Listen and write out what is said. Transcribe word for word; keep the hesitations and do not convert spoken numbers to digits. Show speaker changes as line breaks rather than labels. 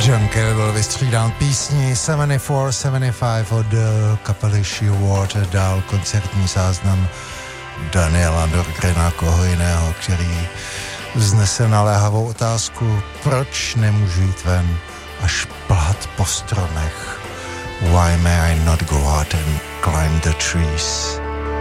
John Cale byl vystřídán písní sedmdesát čtyři sedmdesát pět od kapely Shearwater, dál koncertní záznam Daniela Norgrena, koho jiného, který vznese naléhavou otázku, proč nemůžu jít ven a šplhat po stromech. Why may I not go out and climb the trees?